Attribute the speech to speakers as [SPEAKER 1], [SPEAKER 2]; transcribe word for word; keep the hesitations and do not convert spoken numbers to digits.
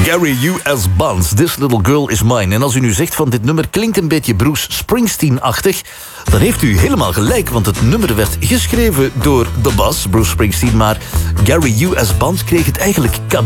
[SPEAKER 1] Gary U S Bonds, This Little Girl Is Mine. En als u nu zegt van dit nummer klinkt een beetje Bruce Springsteen-achtig, dan heeft u helemaal gelijk, want het nummer werd geschreven door de bas, Bruce Springsteen, maar Gary U S Bonds kreeg het eigenlijk cadeau